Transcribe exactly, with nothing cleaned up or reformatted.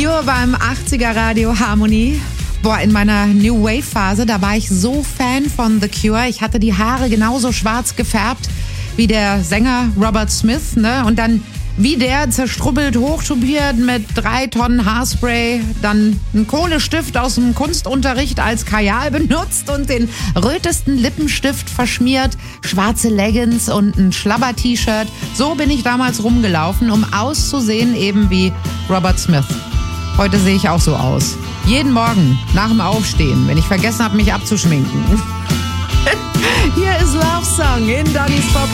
Cure beim achtziger Radio Harmonie. Boah, in meiner New Wave Phase, da war ich so Fan von The Cure. Ich hatte die Haare genauso schwarz gefärbt wie der Sänger Robert Smith, ne? Und dann wie der zerstrubbelt, hochtupiert mit drei Tonnen Haarspray, dann einen Kohlestift aus dem Kunstunterricht als Kajal benutzt und den rötesten Lippenstift verschmiert, schwarze Leggings und ein Schlabber-T-Shirt. So bin ich damals rumgelaufen, um auszusehen eben wie Robert Smith. Heute sehe ich auch so aus. Jeden Morgen nach dem Aufstehen, wenn ich vergessen habe, mich abzuschminken. Hier ist Love Song in Dannys Pop.